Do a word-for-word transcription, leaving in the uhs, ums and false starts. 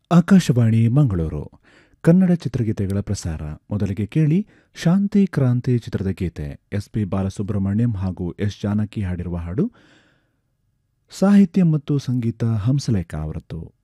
ಆಕಾಶವಾಣಿ ಮಂಗಳೂರು ಕನ್ನಡ ಚಿತ್ರಗೀತೆಗಳ ಪ್ರಸಾರ. ಮೊದಲಿಗೆ ಕೇಳಿ ಶಾಂತಿ ಕ್ರಾಂತಿ ಚಿತ್ರದ ಗೀತೆ. ಎಸ್ ಪಿ ಬಾಲಸುಬ್ರಹ್ಮಣ್ಯಂ ಹಾಗೂ ಎಸ್ ಜಾನಕಿ ಹಾಡಿರುವ ಹಾಡು. ಸಾಹಿತ್ಯ ಮತ್ತು ಸಂಗೀತ ಹಂಸಲೇಖ ಅವರದ್ದು.